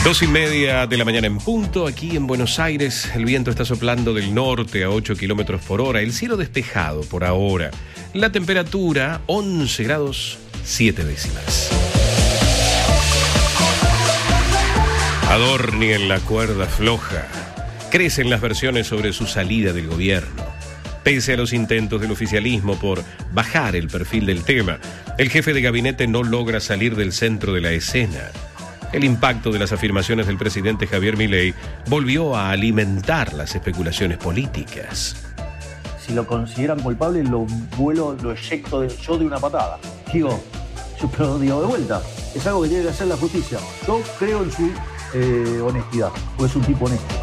2:30 de la mañana en punto, aquí en Buenos Aires. El viento está soplando del norte a 8 kilómetros por hora. El cielo despejado por ahora. La temperatura 11 grados 7 décimas. Adorni en la cuerda floja. Crecen las versiones sobre su salida del gobierno. Pese a los intentos del oficialismo por bajar el perfil del tema, el jefe de gabinete no logra salir del centro de la escena. El impacto de las afirmaciones del presidente Javier Milei volvió a alimentar las especulaciones políticas. Si lo consideran culpable, lo eyecto yo de una patada. Pero de vuelta, es algo que tiene que hacer la justicia. Yo creo en su honestidad, porque es un tipo honesto.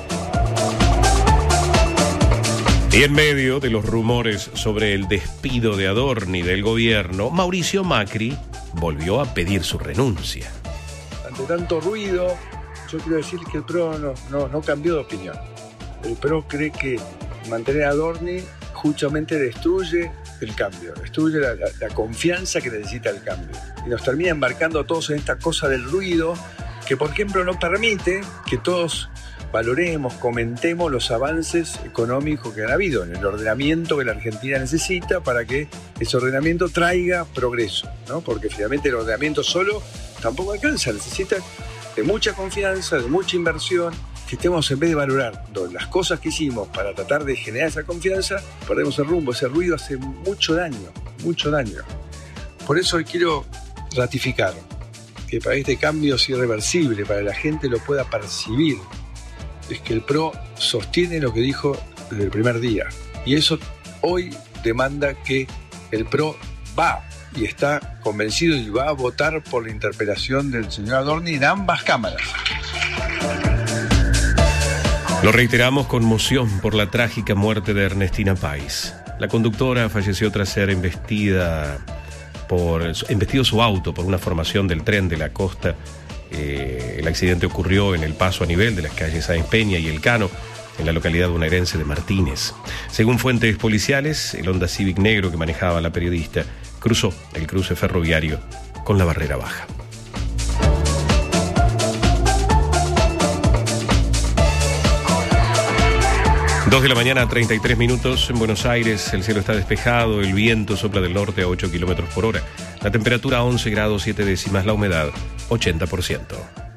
Y en medio de los rumores sobre el despido de Adorni del gobierno, Mauricio Macri volvió a pedir su renuncia. Ante tanto ruido, yo quiero decir que el PRO no cambió de opinión. El PRO cree que mantener a Adorni justamente destruye el cambio, destruye la confianza que necesita el cambio. Y nos termina embarcando a todos en esta cosa del ruido, que por ejemplo no permite que todos valoremos, comentemos los avances económicos que han habido en el ordenamiento que la Argentina necesita para que ese ordenamiento traiga progreso, ¿no? Porque finalmente el ordenamiento solo tampoco alcanza, necesita de mucha confianza, de mucha inversión. Si estemos, en vez de valorar las cosas que hicimos para tratar de generar esa confianza, perdemos el rumbo. Ese ruido hace mucho daño, mucho daño. Por eso hoy quiero ratificar que para este cambio es irreversible, para que la gente lo pueda percibir, es que el PRO sostiene lo que dijo desde el primer día. Y eso hoy demanda que el PRO va y está convencido y va a votar por la interpelación del señor Adorni en ambas cámaras. Lo reiteramos, conmoción por la trágica muerte de Ernestina Pais. La conductora falleció tras ser embestido su auto por una formación del tren de la costa. El accidente ocurrió en el paso a nivel de las calles Sáenz Peña y El Cano, en la localidad bonaerense de Martínez. Según fuentes policiales, el Honda Civic negro que manejaba la periodista cruzó el cruce ferroviario con la barrera baja. 2 de la mañana, 33 minutos en Buenos Aires. El cielo está despejado, el viento sopla del norte a 8 kilómetros por hora. La temperatura 11 grados 7 décimas, la humedad 80%.